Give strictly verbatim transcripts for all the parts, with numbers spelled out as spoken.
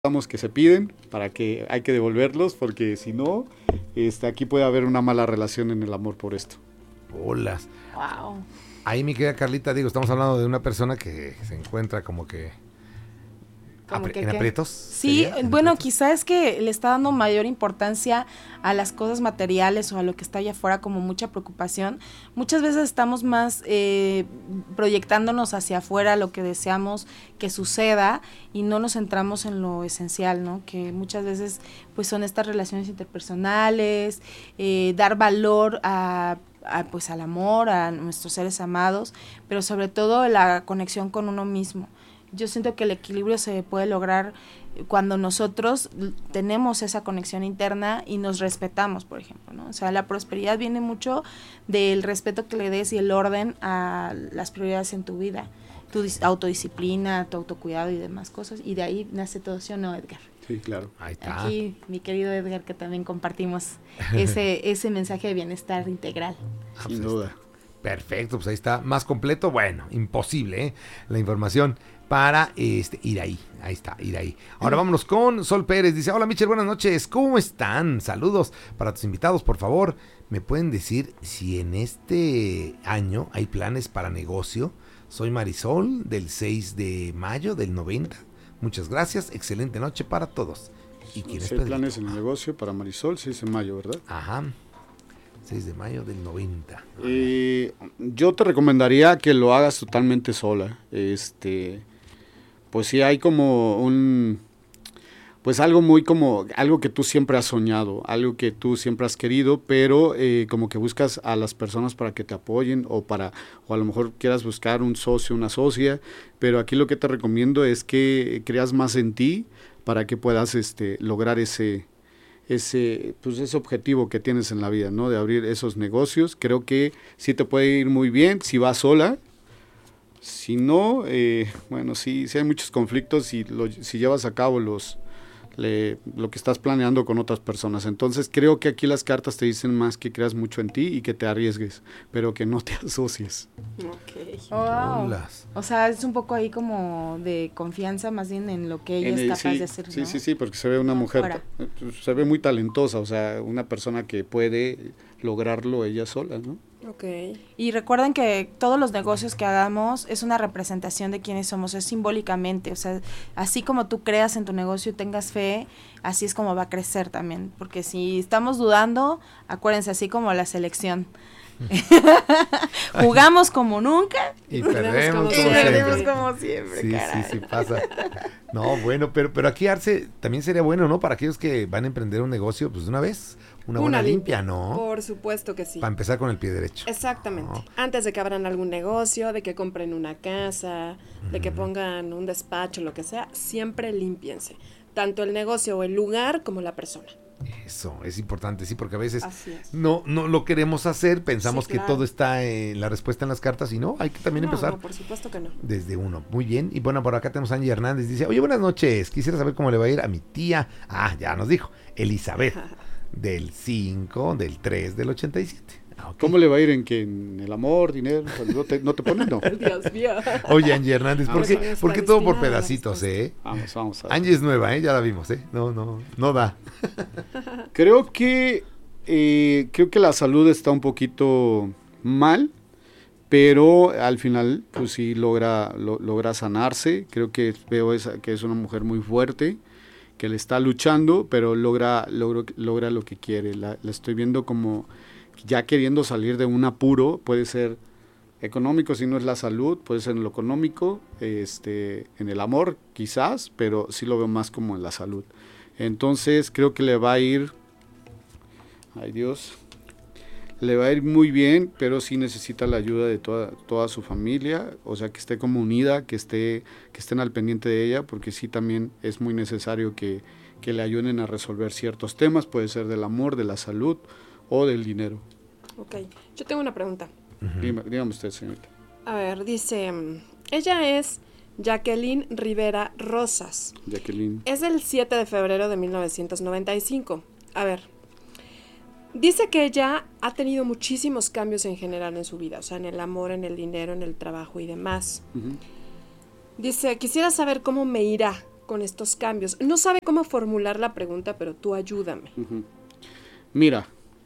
que se piden para que hay que devolverlos, porque si no, este, aquí puede haber una mala relación en el amor por esto. Bolas. Wow. Ahí mi querida Carlita, digo, estamos hablando de una persona que se encuentra como que, ¿Cómo apri- que en qué? aprietos. Sí, ¿sería? ¿En bueno, aprietos? quizás es que le está dando mayor importancia a las cosas materiales o a lo que está allá afuera, como mucha preocupación. Muchas veces estamos más eh, proyectándonos hacia afuera lo que deseamos que suceda y no nos centramos en lo esencial, ¿no? Que muchas veces pues son estas relaciones interpersonales, eh, dar valor a, a, pues al amor, a nuestros seres amados, pero sobre todo la conexión con uno mismo. Yo siento que el equilibrio se puede lograr cuando nosotros tenemos esa conexión interna y nos respetamos, por ejemplo, ¿no? O sea, la prosperidad viene mucho del respeto que le des y el orden a las prioridades en tu vida, tu dis- autodisciplina, tu autocuidado y demás cosas, y de ahí nace todo, ¿sí o no, Edgar? Sí, claro. Ahí está. Aquí, mi querido Edgar, que también compartimos ese, ese mensaje de bienestar integral. Ah, Sin pues duda. está. Perfecto, pues ahí está. Más completo, bueno, imposible, ¿eh? La información para este, ir ahí. Ahí está, ir ahí. Ahora vámonos con Sol Pérez. Dice, hola Michelle, buenas noches. ¿Cómo están? Saludos para tus invitados, por favor. ¿Me pueden decir si en este año hay planes para negocio? Soy Marisol, del seis de mayo del noventa. Muchas gracias. Excelente noche para todos. ¿Y quién es Si hay Pedrito? planes en el negocio para Marisol, seis de mayo, ¿verdad? Ajá. seis de mayo del noventa. Eh, yo te recomendaría que lo hagas totalmente sola. Este, pues sí hay como un, pues algo muy como, algo que tú siempre has soñado, algo que tú siempre has querido, pero eh, como que buscas a las personas para que te apoyen o para, o a lo mejor quieras buscar un socio, una socia, pero aquí lo que te recomiendo es que creas más en ti para que puedas este, lograr ese ese pues ese objetivo que tienes en la vida, ¿no? De abrir esos negocios. Creo que sí te puede ir muy bien si vas sola. Si no, eh, bueno, sí, sí hay muchos conflictos y lo, si llevas a cabo los le, lo que estás planeando con otras personas. Entonces creo que aquí las cartas te dicen más que creas mucho en ti y que te arriesgues, pero que no te asocies. Ok. Wow. Bolas. O sea, es un poco ahí como de confianza más bien en lo que ella En es el- capaz sí, de hacer, sí, ¿no? sí, sí, porque se ve una No mujer, fuera. ta- se ve muy talentosa, o sea, una persona que puede lograrlo ella sola, ¿no? Ok. Y recuerden que todos los negocios que hagamos es una representación de quiénes somos, es simbólicamente, o sea, así como tú creas en tu negocio y tengas fe, así es como va a crecer también, porque si estamos dudando, acuérdense, así como la selección. Jugamos como nunca Y Perdemos perdemos como como y siempre. perdemos siempre. como siempre, Sí, caray. sí, sí pasa. No, bueno, pero, pero aquí Arce también sería bueno, ¿no? Para aquellos que van a emprender un negocio, pues de una vez, una, buena limpia, ¿no? Por supuesto que sí. Para empezar con el pie derecho. Exactamente. No. Antes de que abran algún negocio, de que compren una casa, de que pongan un despacho, lo que sea, siempre límpiense. Tanto el negocio o el lugar como la persona. Eso, es importante, sí, porque a veces Así es. no, no lo queremos hacer, pensamos Sí, que claro. todo está en la respuesta en las cartas y no, hay que también No, empezar no, por supuesto que no. desde uno. Muy bien, y bueno, por acá tenemos a Angie Hernández, dice, oye, buenas noches, quisiera saber cómo le va a ir a mi tía, ah, ya nos dijo, Elizabeth, del cinco, del tres, del ochenta y siete. Ah, ok. ¿Cómo le va a ir en que en el amor, dinero? ¿No te, no te ponen? No. Dios mío. Oye, Angie Hernández, ¿por Ah, qué, pues, está por qué todo por destinada la pedacitos, respuesta. eh? Vamos, vamos a ver. Angie es nueva, ¿eh? Ya la vimos, ¿eh? No, no, no da. Creo que eh, creo que la salud está un poquito mal, pero al final pues sí logra lo- logra sanarse. Creo que veo esa, que es una mujer muy fuerte, que le está luchando, pero logra logra, logra lo que quiere. La, la estoy viendo como ya queriendo salir de un apuro. Puede ser económico, si no es la salud, puede ser en lo económico, este, en el amor quizás, pero sí lo veo más como en la salud. Entonces creo que le va a ir, ay Dios, le va a ir muy bien, pero sí necesita la ayuda de toda, toda su familia, o sea que esté como unida, que esté, que estén al pendiente de ella, porque sí también es muy necesario que, que le ayuden a resolver ciertos temas, puede ser del amor, de la salud o del dinero. Ok. Yo tengo una pregunta. Dígame, dígame usted, señorita. A ver, dice, mm, ella es Jacqueline Rivera Rosas. Jacqueline. Es del siete de febrero de mil novecientos noventa y cinco. A ver, dice que ella ha tenido muchísimos cambios en general en su vida, o sea, en el amor, en el dinero, en el trabajo y demás. Ujú. Dice, quisiera saber cómo me irá con estos cambios. No sabe cómo formular la pregunta, pero tú ayúdame. Uh-huh. Mira,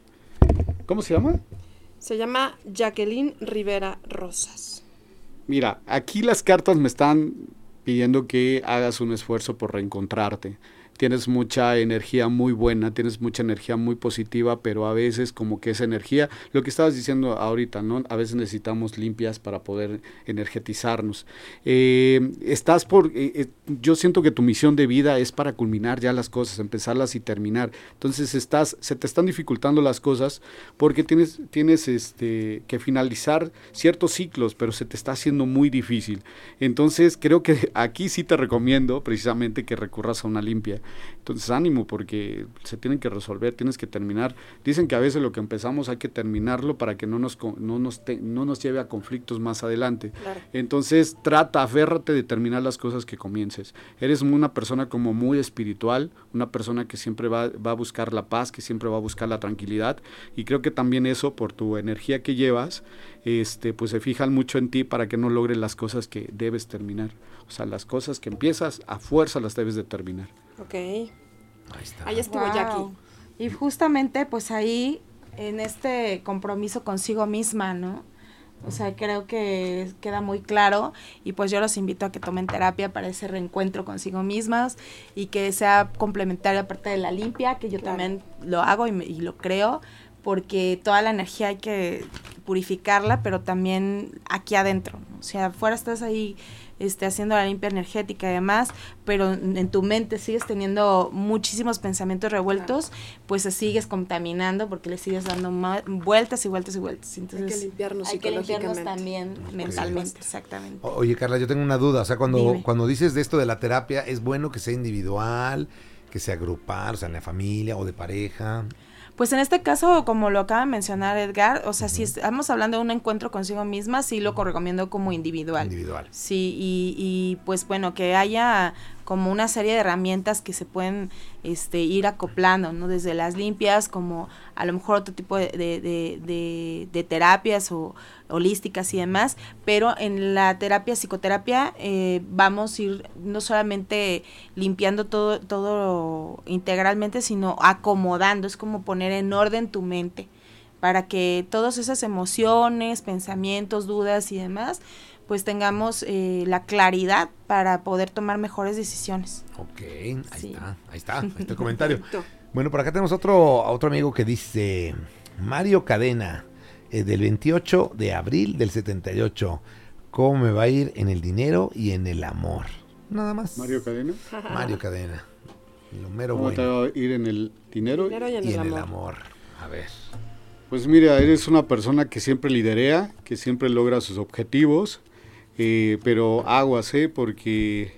¿cómo se llama? Se llama Jacqueline Rivera Rosas. Mira, aquí las cartas me están pidiendo que hagas un esfuerzo por reencontrarte. Tienes mucha energía muy buena, tienes mucha energía muy positiva, pero a veces como que esa energía, lo que estabas diciendo ahorita, ¿no? A veces necesitamos limpias para poder energetizarnos. Eh, estás por, eh, eh, yo siento que tu misión de vida es para culminar ya las cosas, empezarlas y terminar. Entonces estás, se te están dificultando las cosas porque tienes, tienes este, que finalizar ciertos ciclos, pero se te está haciendo muy difícil. Entonces creo que aquí sí te recomiendo precisamente que recurras a una limpia. Entonces ánimo, porque se tienen que resolver, tienes que terminar. Dicen que a veces lo que empezamos hay que terminarlo para que no nos, no nos, te, no nos lleve a conflictos más adelante. Claro. Entonces trata, aférrate de terminar las cosas que comiences. Eres una persona como muy espiritual, una persona que siempre va, va a buscar la paz, que siempre va a buscar la tranquilidad, y creo que también eso, por tu energía que llevas, este, pues se fijan mucho en ti para que no logres las cosas que debes terminar. O sea, las cosas que empiezas a fuerza las debes de terminar. Ok. Ahí está. Ahí estuvo wow. Jackie. Y justamente pues ahí en este compromiso consigo misma, ¿no? O sea, creo que queda muy claro y pues yo los invito a que tomen terapia para ese reencuentro consigo mismas y que sea complementario aparte de la limpia, que yo claro. también lo hago y, me, y lo creo, porque toda la energía hay que purificarla, pero también aquí adentro, ¿no? O sea, afuera estás ahí este, haciendo la limpia energética y demás, pero en tu mente sigues teniendo muchísimos pensamientos revueltos, claro. pues se sigues contaminando porque le sigues dando ma- vueltas y vueltas y vueltas. Entonces, hay que limpiarnos hay que limpiarnos psicológicamente. también mentalmente, exactamente. Oye, Carla, yo tengo una duda, o sea, cuando, cuando dices de esto de la terapia, ¿es bueno que sea individual, que sea grupal, o sea, en la familia o de pareja? Pues en este caso, como lo acaba de mencionar Edgar, o sea, uh-huh. si estamos hablando de un encuentro consigo misma, sí lo recomiendo como individual. Individual. Sí, y, y pues bueno, que haya como una serie de herramientas que se pueden este, ir acoplando, ¿no? Desde las limpias, como a lo mejor otro tipo de, de, de, de, de terapias o holísticas y demás, pero en la terapia, psicoterapia, eh, vamos a ir no solamente limpiando todo, todo integralmente, sino acomodando, es como poner en orden tu mente, para que todas esas emociones, pensamientos, dudas y demás, pues tengamos eh, la claridad para poder tomar mejores decisiones. Ok, ahí sí. está, ahí está, ahí está el comentario. Bueno, por acá tenemos otro, otro amigo que dice, Mario Cadena, eh, del veintiocho de abril del setenta y ocho, ¿cómo me va a ir en el dinero y en el amor? Nada más. Mario Cadena. Mario Cadena, lo mero ¿Cómo bueno. te va a ir en el dinero, dinero y en, y el, en amor. el amor? A ver. Pues mira, eres una persona que siempre liderea, que siempre logra sus objetivos, eh, pero aguas, ¿eh? Porque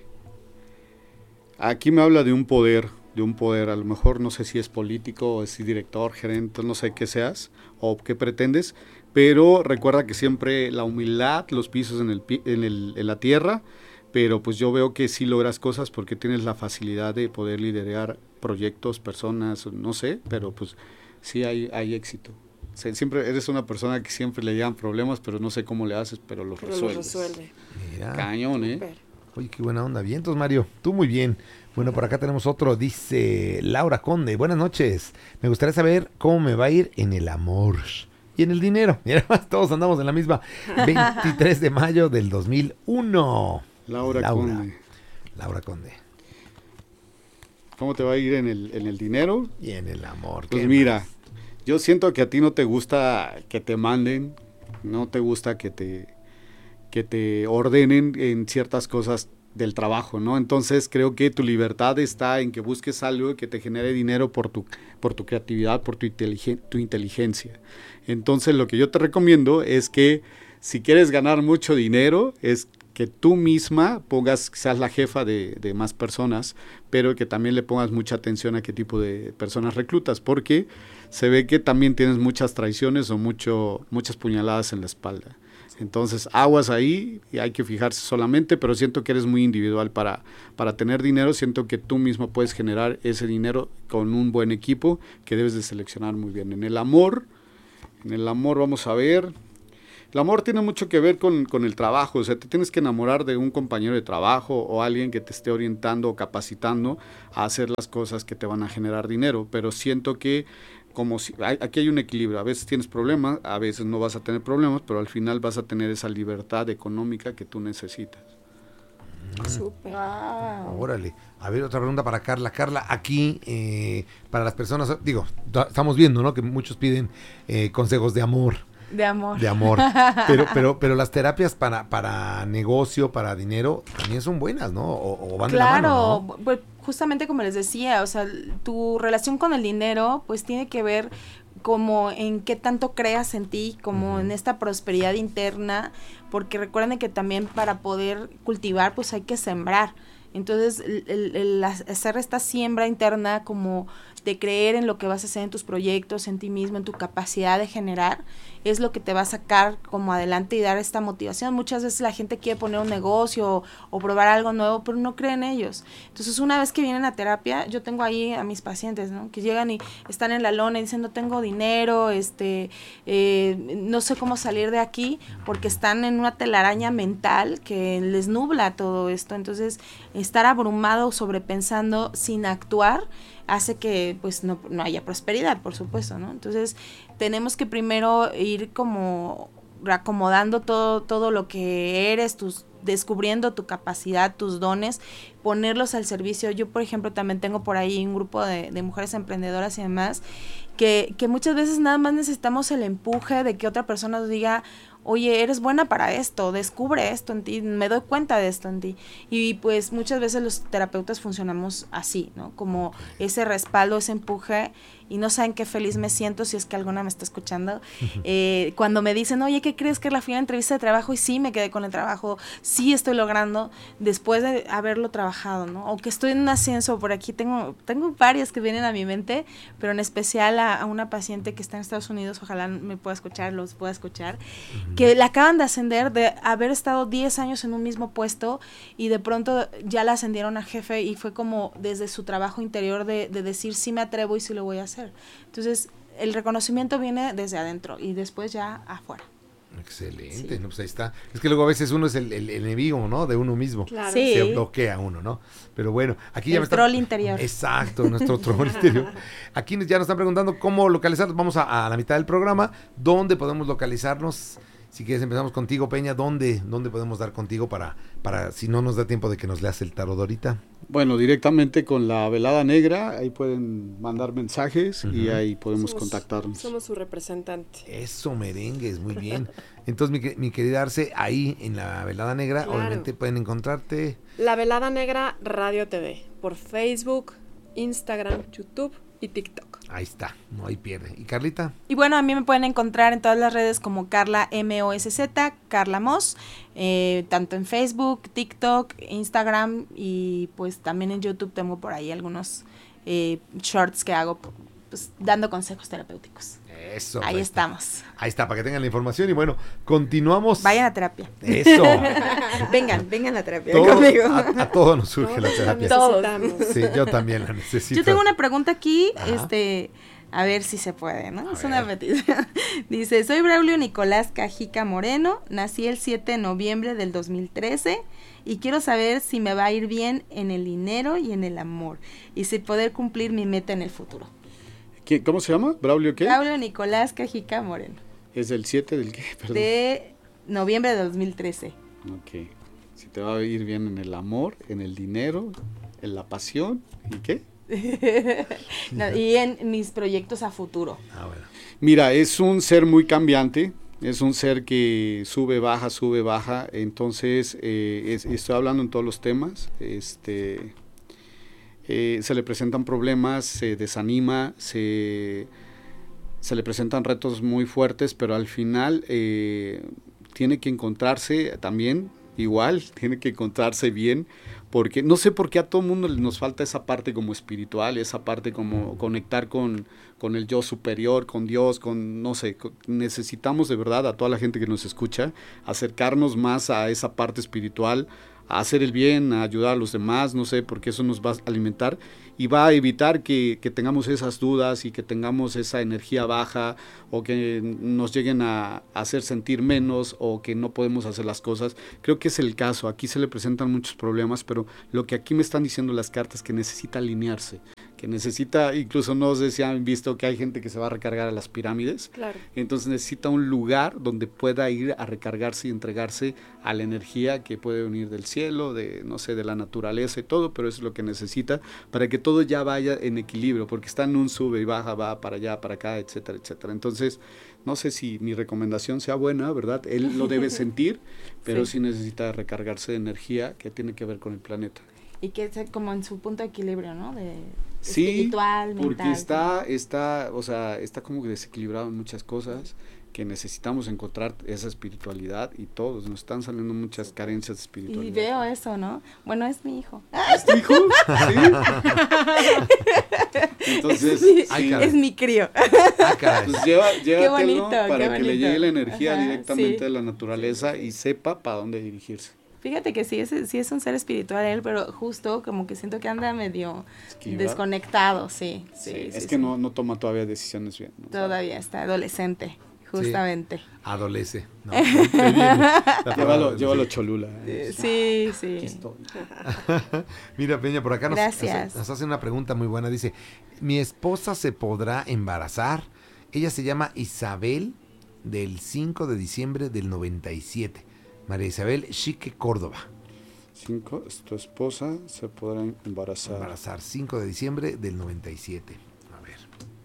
aquí me habla de un poder, de un poder, a lo mejor no sé si es político o es director, gerente, no sé qué seas o qué pretendes, pero recuerda que siempre la humildad, los pisos en, el, en, el, en la tierra, pero pues yo veo que sí logras cosas porque tienes la facilidad de poder liderar proyectos, personas, no sé, pero pues sí hay, hay éxito. O sea, siempre eres una persona que siempre le llegan problemas, pero no sé cómo le haces, pero los pero resuelves. Los resuelve. Mira. Cañón, ¿eh? Super. Oye, qué buena onda. Vientos, Mario. Tú muy bien. Bueno, por acá tenemos otro. Dice Laura Conde. Buenas noches. Me gustaría saber cómo me va a ir en el amor y en el dinero. Mira, todos andamos en la misma. veintitrés de mayo del dos mil uno. Laura, Laura Conde. Laura Conde. ¿Cómo te va a ir en el, en el dinero? Y en el amor. Pues mira, más? Yo siento que a ti no te gusta que te manden, no te gusta que te, que te ordenen en ciertas cosas del trabajo, ¿no? Entonces creo que tu libertad está en que busques algo que te genere dinero por tu, por tu creatividad, por tu, inteligen, tu inteligencia. Entonces lo que yo te recomiendo es que si quieres ganar mucho dinero, es que tú misma pongas, seas la jefa de, de más personas, pero que también le pongas mucha atención a qué tipo de personas reclutas, porque se ve que también tienes muchas traiciones o mucho, muchas puñaladas en la espalda. Entonces, aguas ahí y hay que fijarse solamente, pero siento que eres muy individual para, para tener dinero. Siento que tú mismo puedes generar ese dinero con un buen equipo que debes de seleccionar muy bien. En el amor, en el amor vamos a ver, El amor tiene mucho que ver con, con el trabajo, o sea, te tienes que enamorar de un compañero de trabajo o alguien que te esté orientando o capacitando a hacer las cosas que te van a generar dinero, pero siento que como si, hay, aquí hay un equilibrio, a veces tienes problemas, a veces no vas a tener problemas, pero al final vas a tener esa libertad económica que tú necesitas. Súper. Wow. Órale. A ver, otra pregunta para Carla. Carla, aquí, eh, para las personas, digo, estamos viendo, ¿no? Que muchos piden eh, consejos de amor. De amor. De amor. Pero, pero, pero las terapias para, para negocio, para dinero, también son buenas, ¿no? O, o van Claro, de la mano, ¿no? pues justamente como les decía, o sea, tu relación con el dinero, pues tiene que ver como en qué tanto creas en ti, como uh-huh. en esta prosperidad interna, porque recuerden que también para poder cultivar, pues hay que sembrar. Entonces, el, el, el hacer esta siembra interna como de creer en lo que vas a hacer en tus proyectos, en ti mismo, en tu capacidad de generar, es lo que te va a sacar como adelante y dar esta motivación. Muchas veces la gente quiere poner un negocio o, o probar algo nuevo, pero no cree en ellos. Entonces, una vez que vienen a terapia, yo tengo ahí a mis pacientes, ¿no? Que llegan y están en la lona y dicen, no tengo dinero, este, eh, no sé cómo salir de aquí, porque están en una telaraña mental que les nubla todo esto. Entonces, estar abrumado, sobrepensando, sin actuar, hace que pues no, no haya prosperidad, por supuesto, ¿no? Entonces, tenemos que primero ir como reacomodando todo, todo lo que eres, tus, descubriendo tu capacidad, tus dones, ponerlos al servicio. Yo, por ejemplo, también tengo por ahí un grupo de, de mujeres emprendedoras y demás, que, que muchas veces nada más necesitamos el empuje de que otra persona nos diga, oye, eres buena para esto, descubre esto en ti, me doy cuenta de esto en ti. Y pues muchas veces los terapeutas funcionamos así, ¿no? Como ese respaldo, ese empuje, y no saben qué feliz me siento si es que alguna me está escuchando. Eh, cuando me dicen, oye, ¿qué crees que es la primera entrevista de trabajo? Y sí, me quedé con el trabajo, sí estoy logrando después de haberlo trabajado, ¿no? O que estoy en un ascenso, por aquí tengo, tengo varias que vienen a mi mente, pero en especial a, a una paciente que está en Estados Unidos, ojalá me pueda escuchar, los pueda escuchar, uh-huh. que la acaban de ascender de haber estado diez años en un mismo puesto y de pronto ya la ascendieron a jefe y fue como desde su trabajo interior de, de decir sí me atrevo y sí lo voy a hacer. Entonces, el reconocimiento viene desde adentro y después ya afuera. Excelente, Sí. ¿no? Pues ahí está. Es que luego a veces uno es el, el, el enemigo, ¿no? De uno mismo. Claro. Sí. Se bloquea uno, ¿no? Pero bueno, aquí ya El me están... troll interior. Exacto, nuestro troll interior. Aquí ya nos están preguntando cómo localizarnos. Vamos a, a la mitad del programa. ¿Dónde podemos localizarnos? Si quieres empezamos contigo, Peña. ¿Dónde, dónde podemos dar contigo para, para, si no nos da tiempo de que nos leas el tarot ahorita? Bueno, directamente con la velada negra, ahí pueden mandar mensajes uh-huh. y ahí podemos somos, contactarnos. Somos su representante. Eso, merengues, muy bien. Entonces, mi, mi querida Arce, ahí en la velada negra, Claro. obviamente pueden encontrarte. La Velada Negra Radio T V, por Facebook, Instagram, YouTube y TikTok. Ahí está, no hay pierde. ¿Y Carlita? Y bueno, a mí me pueden encontrar en todas las redes como Carla M O S Z, Carla Moss, eh, tanto en Facebook, TikTok, Instagram y pues también en YouTube tengo por ahí algunos eh, shorts que hago pues dando consejos terapéuticos. Eso. Ahí ahí estamos. Está. Ahí está, para que tengan la información y bueno, continuamos. Vayan a terapia. Eso. vengan, vengan a terapia Todo, conmigo. A, a todos nos surge Todos la terapia. Todos. Sí, yo también la necesito. Yo tengo una pregunta aquí, Ajá. este, a ver si se puede, ¿no? A Es una ver. petición. Dice, soy Braulio Nicolás Cajica Moreno, nací el siete de noviembre del dos mil trece y quiero saber si me va a ir bien en el dinero y en el amor y si poder cumplir mi meta en el futuro. ¿Qué, ¿Cómo se llama? ¿Braulio qué? Braulio Nicolás Cajica Moreno. Es del siete del qué, perdón. De noviembre de dos mil trece. Ok. Si te va a ir bien en el amor, en el dinero, en la pasión, ¿y qué? No, y en mis proyectos a futuro. Ah, bueno. Mira, es un ser muy cambiante, es un ser que sube, baja, sube, baja, entonces eh, es, estoy hablando en todos los temas, este, eh, se le presentan problemas, se desanima, se, se le presentan retos muy fuertes, pero al final eh, tiene que encontrarse también, igual, tiene que encontrarse bien, porque no sé por qué a todo el mundo nos falta esa parte como espiritual, esa parte como conectar con, con el yo superior, con Dios, con no sé, con, necesitamos de verdad a toda la gente que nos escucha acercarnos más a esa parte espiritual, a hacer el bien, a ayudar a los demás, no sé, porque eso nos va a alimentar y va a evitar que, que tengamos esas dudas y que tengamos esa energía baja o que nos lleguen a, a hacer sentir menos o que no podemos hacer las cosas. Creo que es el caso, aquí se le presentan muchos problemas, pero lo que aquí me están diciendo las cartas es que necesita alinearse, que necesita, incluso no sé si han visto que hay gente que se va a recargar a las pirámides, Claro. entonces necesita un lugar donde pueda ir a recargarse y entregarse a la energía que puede venir del cielo, de no sé, de la naturaleza y todo, pero eso es lo que necesita para que todo ya vaya en equilibrio, porque está en un sube y baja, va para allá, para acá, etcétera, etcétera. Entonces, no sé si mi recomendación sea buena, ¿verdad? Él lo debe sentir, pero sí. sí necesita recargarse de energía que tiene que ver con el planeta. Y que es como en su punto de equilibrio, ¿no? De sí, espiritual, mental. Porque está, está, o sea, está como que desequilibrado en muchas cosas, que necesitamos encontrar esa espiritualidad y todos, nos están saliendo muchas carencias de espiritualidad. Y veo eso, ¿no? Bueno, es mi hijo. ¿Es tu hijo? Sí. Entonces, es mi, ay, es mi crío. Ah, pues lleva, llévatelo bonito, para qué que le bonito. llegue la energía Ajá, directamente sí. de la naturaleza y sepa para dónde dirigirse. Fíjate que sí es, sí es un ser espiritual él, pero justo como que siento que anda medio Esquiva. desconectado, sí. sí, Sí, sí es sí, que sí. No, no toma todavía decisiones bien, ¿no? Todavía está adolescente, justamente. Sí, adolece. ¿no? Qué bien. La Llévalo, palabra, llévalo sí. Cholula. ¿eh? Sí, Aquí sí. estoy. Mira, Peña, por acá nos, Gracias. nos hace una pregunta muy buena. Dice, ¿mi esposa se podrá embarazar? Ella se llama Isabel, del cinco de diciembre del noventa y siete. María Isabel Chique Córdoba. Cinco, tu esposa se podrá embarazar. Embarazar, cinco de diciembre del noventa y siete. A ver.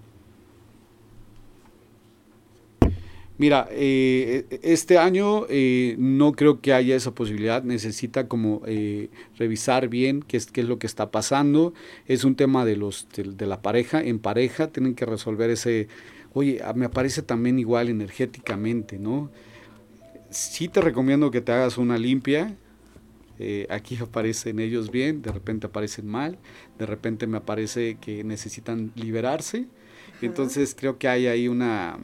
Mira, eh, este año eh, no creo que haya esa posibilidad, necesita como eh, revisar bien qué es, qué es lo que está pasando, es un tema de, los, de, de la pareja, en pareja tienen que resolver ese, oye, me aparece también igual energéticamente, ¿no? Sí te recomiendo que te hagas una limpia, eh, aquí aparecen ellos bien, de repente aparecen mal, de repente me aparece que necesitan liberarse, entonces creo que hay ahí una...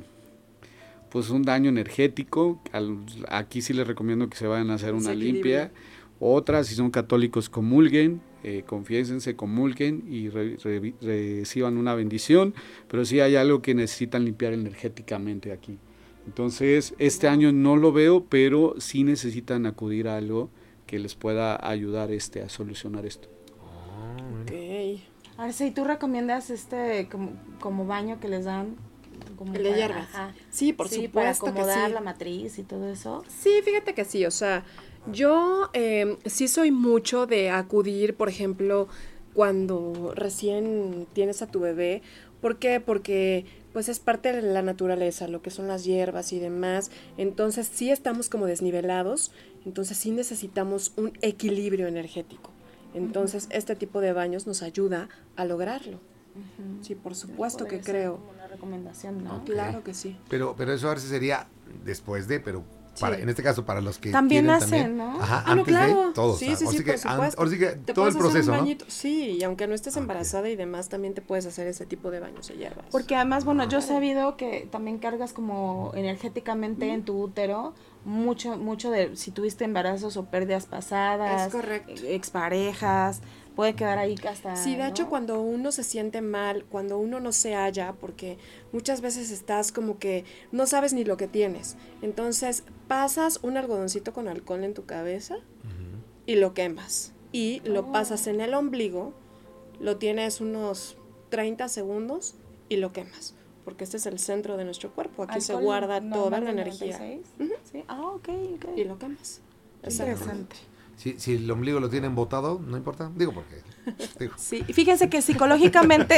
pues un daño energético, al, aquí sí les recomiendo que se vayan a hacer una limpia, otras si son católicos comulguen, eh, confiésense, comulguen y re, re, reciban una bendición, pero sí hay algo que necesitan limpiar energéticamente aquí. Entonces este año no lo veo, pero sí necesitan acudir a algo que les pueda ayudar este a solucionar esto. Ok. Arce, ¿y tú recomiendas este como, como baño que les dan? Como El de para- hierbas. ajá. Sí, por Sí, para supuesto que acomodar sí. la matriz y todo eso. Sí, fíjate que sí, o sea, yo eh, sí soy mucho de acudir, por ejemplo, cuando recién tienes a tu bebé. ¿Por qué? Porque pues es parte de la naturaleza, lo que son las hierbas y demás. Entonces sí estamos como desnivelados, entonces sí necesitamos un equilibrio energético. Entonces uh-huh. este tipo de baños nos ayuda a lograrlo. Uh-huh. Sí, por supuesto que creo. Como una recomendación, ¿no? Okay. Claro que sí. Pero, pero eso a ver si sería después de, pero para, sí. en este caso para los que también quieren hacen, también, ¿no? Ajá, ah, no, antes claro. de todos. Sí, sí, sí, sí por que, supuesto. Ahora sí que te todo el proceso, ¿no? ¿no? Sí, y aunque no estés okay. embarazada y demás, también te puedes hacer ese tipo de baños de hierbas. Porque además, bueno, yo he sabido que también cargas como energéticamente mm. en tu útero mucho, mucho de si tuviste embarazos o pérdidas pasadas. Es correcto. Exparejas. Puede quedar ahí hasta... Sí, de ¿no? hecho, cuando uno se siente mal, cuando uno no se halla, porque muchas veces estás como que no sabes ni lo que tienes. Entonces, pasas un algodoncito con alcohol en tu cabeza uh-huh. y lo quemas. Y oh. lo pasas en el ombligo, lo tienes unos treinta segundos y lo quemas. Porque este es el centro de nuestro cuerpo. Aquí se guarda toda la energía. Uh-huh. ¿Sí? Ah, ok, ok. Y lo quemas. Interesante. Si, si el ombligo lo tienen botado, no importa. Digo porque. Digo. Sí, fíjense que psicológicamente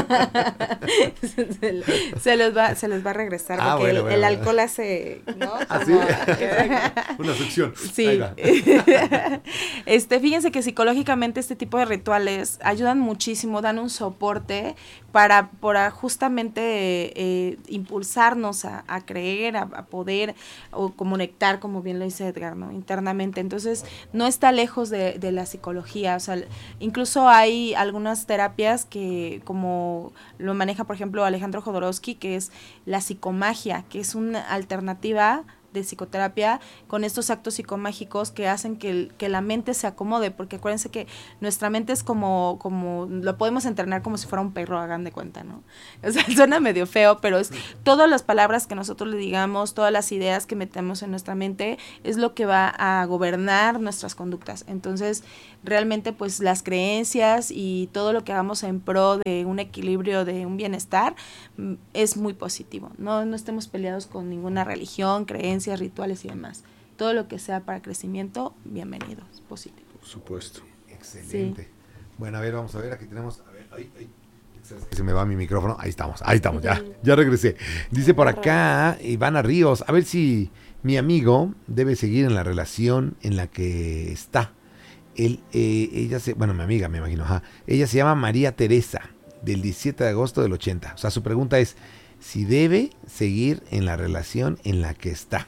se, se, les va, se les va a regresar ah, porque bueno, el, bueno, el bueno. alcohol hace, ¿no? ¿Ah, sí? Una succión. Sí. este, fíjense que psicológicamente este tipo de rituales ayudan muchísimo, dan un soporte para, para justamente eh, impulsarnos a, a creer, a, a poder o conectar, como bien lo dice Edgar, ¿no? Internamente. Entonces, no está lejos de, de la psicología, o sea, incluso hay algunas terapias que, como lo maneja, por ejemplo, Alejandro Jodorowsky, que es la psicomagia, que es una alternativa de psicoterapia con estos actos psicomágicos que hacen que, el, que la mente se acomode, porque acuérdense que nuestra mente es como, como, lo podemos entrenar como si fuera un perro, hagan de cuenta, ¿no? O sea, suena medio feo, pero es todas las palabras que nosotros le digamos, todas las ideas que metemos en nuestra mente, es lo que va a gobernar nuestras conductas. Entonces, realmente, pues, las creencias y todo lo que hagamos en pro de un equilibrio, de un bienestar, es muy positivo. No, no estemos peleados con ninguna religión, creencias, rituales y demás. Todo lo que sea para crecimiento, bienvenido, es positivo. Por supuesto. Excelente. Sí. Bueno, a ver, vamos a ver, aquí tenemos, a ver, ay, ay, se me va mi micrófono, ahí estamos, ahí estamos, ya, ya regresé. Dice por acá Ivana Ríos, a ver si mi amigo debe seguir en la relación en la que está. Él, eh, ella se, bueno, mi amiga, me imagino, ajá, ella se llama María Teresa, del diecisiete de agosto del ochenta. O sea, su pregunta es si debe seguir en la relación en la que está.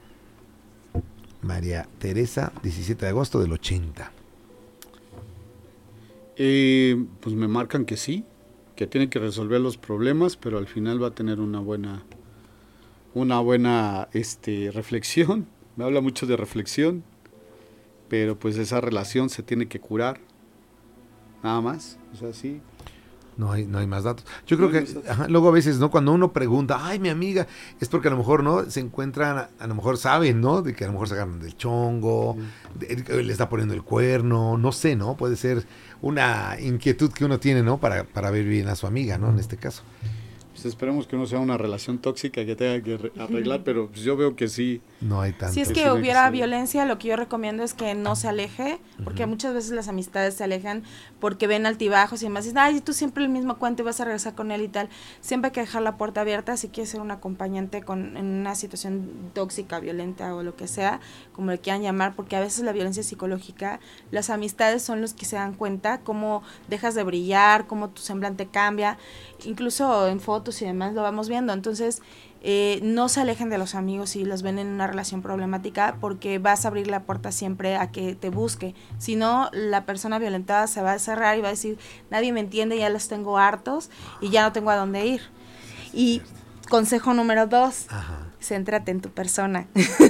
María Teresa, diecisiete de agosto del ochenta. Eh, pues me marcan que sí, que tiene que resolver los problemas, pero al final va a tener una buena, una buena este, reflexión. Me habla mucho de reflexión, pero pues esa relación se tiene que curar, nada más, o sea, sí. No hay, no hay más datos. Yo creo no que ajá, luego a veces, ¿no? Cuando uno pregunta, ay, mi amiga, es porque a lo mejor, ¿no? Se encuentran, a, a lo mejor saben, ¿no? De que a lo mejor se agarran del chongo, sí. de, le está poniendo el cuerno, no sé, ¿no? Puede ser una inquietud que uno tiene, ¿no? Para, para ver bien a su amiga, ¿no? En este caso. Pues esperemos que no sea una relación tóxica que tenga que arreglar, pero pues yo veo que sí. No hay tanto. Si es que sí hubiera que violencia, lo que yo recomiendo es que no se aleje, porque uh-huh. muchas veces las amistades se alejan porque ven altibajos y demás. Dicen, ay, tú siempre el mismo cuento y vas a regresar con él y tal. Siempre hay que dejar la puerta abierta si quieres ser un acompañante con, en una situación tóxica, violenta o lo que sea, como le quieran llamar, porque a veces la violencia psicológica, las amistades son los que se dan cuenta cómo dejas de brillar, cómo tu semblante cambia, incluso en fotos y demás lo vamos viendo. Entonces, eh, no se alejen de los amigos si los ven en una relación problemática, porque vas a abrir la puerta siempre a que te busque. Si no, la persona violentada se va a cerrar y va a decir, nadie me entiende, ya los tengo hartos y ya no tengo a dónde ir. Y consejo número dos, Ajá. céntrate en tu persona.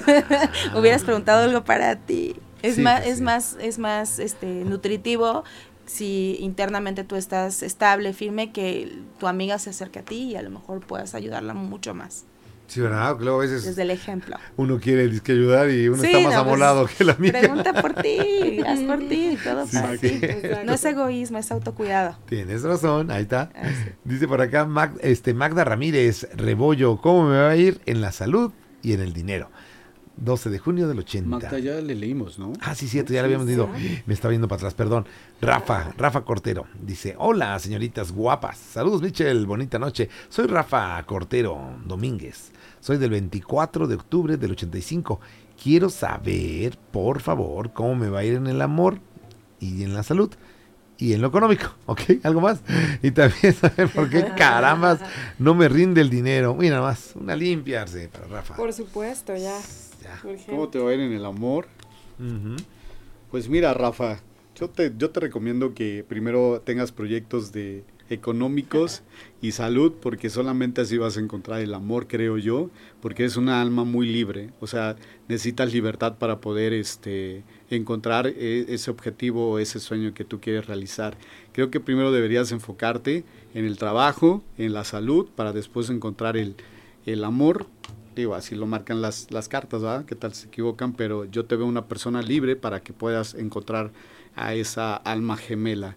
Ah. Hubieras preguntado algo para ti. Es sí, más, pues es sí. más, es más este, nutritivo si internamente tú estás estable, firme, que tu amiga se acerque a ti y a lo mejor puedas ayudarla mucho más. Sí, ¿verdad? Luego a veces desde el ejemplo. Uno quiere disque ayudar y uno sí, está más no, amolado pues, que la amiga. Pregunta por ti, haz por ti, todo sí, para sí. ti. No es egoísmo, es autocuidado. Tienes razón, ahí está. Ah, sí. Dice por acá Mag, este, Magda Ramírez Rebollo, ¿cómo me va a ir en la salud y en el dinero? doce de junio del ochenta. Magda, ya le leímos, ¿no? Ah, sí, cierto, ya le habíamos leído. Me estaba viendo para atrás, perdón. Rafa, Rafa Cortero, dice, hola, señoritas guapas. Saludos, Michelle, bonita noche. Soy Rafa Cortero Domínguez. Soy del veinticuatro de octubre del ochenta y cinco. Quiero saber, por favor, cómo me va a ir en el amor y en la salud y en lo económico, ¿ok? ¿Algo más? Y también saber por qué carambas no me rinde el dinero. Mira más, una limpiarse para Rafa. Por supuesto, ya. Ya. ¿Cómo te va a ir en el amor? Uh-huh. Pues mira, Rafa, yo te, yo te recomiendo que primero tengas proyectos de económicos y salud, porque solamente así vas a encontrar el amor, creo yo, porque es una alma muy libre, o sea, necesitas libertad para poder este, encontrar ese objetivo, ese sueño que tú quieres realizar. Creo que primero deberías enfocarte en el trabajo, en la salud, para después encontrar el, el amor. Digo, así lo marcan las, las cartas, ¿verdad? ¿Qué tal se equivocan? Pero yo te veo una persona libre para que puedas encontrar a esa alma gemela.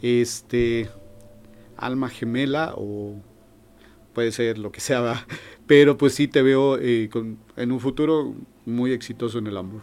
Este, alma gemela o puede ser lo que sea, ¿verdad? Pero pues sí te veo eh, con, en un futuro muy exitoso en el amor.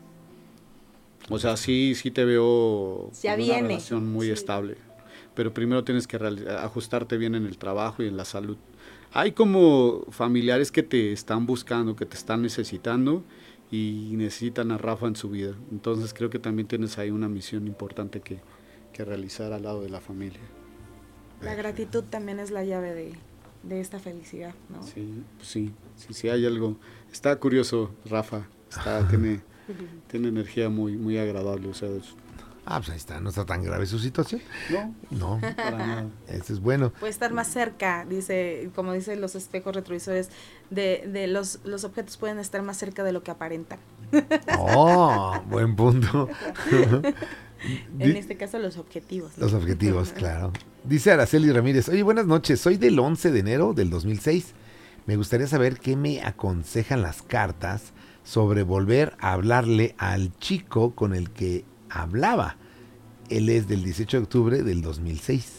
O sea, sí, sí te veo ya con viene. Una relación muy sí. estable. Pero primero tienes que real, ajustarte bien en el trabajo y en la salud. Hay como familiares que te están buscando, que te están necesitando y necesitan a Rafa en su vida. Entonces creo que también tienes ahí una misión importante que, que realizar al lado de la familia. La gratitud también es la llave de, de esta felicidad, ¿no? Sí, sí, sí, sí, hay algo. Está curioso, Rafa. Está, tiene, tiene energía muy, muy agradable. O sea, Ah, pues ahí está, no está tan grave su situación. No, No, para nada. eso es bueno. Puede estar más cerca, dice, como dicen los espejos retrovisores, de, de los, los objetos pueden estar más cerca de lo que aparentan. Oh, buen punto. En este caso, los objetivos. ¿no? Los objetivos, claro. Dice Araceli Ramírez, oye, buenas noches, soy del once de enero del dos mil seis. Me gustaría saber qué me aconsejan las cartas sobre volver a hablarle al chico con el que hablaba. Él es del dieciocho de octubre del dos mil seis.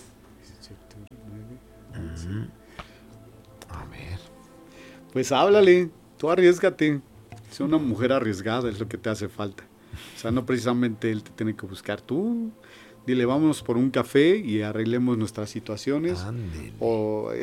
Mm. A ver. Pues háblale, tú arriesgate. Sé una mujer arriesgada, es lo que te hace falta. O sea, no precisamente él te tiene que buscar. Tú dile, vámonos por un café y arreglemos nuestras situaciones. Ándele. O